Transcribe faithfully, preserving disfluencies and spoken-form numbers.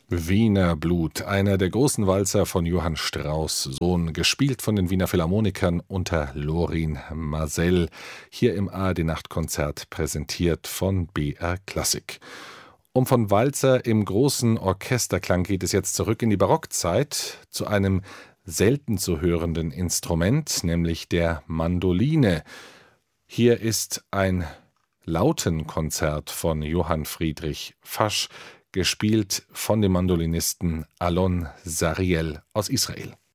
Wiener Blut, einer der großen Walzer von Johann Strauss Sohn, gespielt von den Wiener Philharmonikern unter Lorin Maazel, hier im A R D-Nachtkonzert, präsentiert von B R Klassik. Um von Walzer im großen Orchesterklang geht es jetzt zurück in die Barockzeit, zu einem selten zu hörenden Instrument, nämlich der Mandoline. Hier ist ein Lautenkonzert von Johann Friedrich Fasch, gespielt von dem Mandolinisten Alon Sariel aus Israel.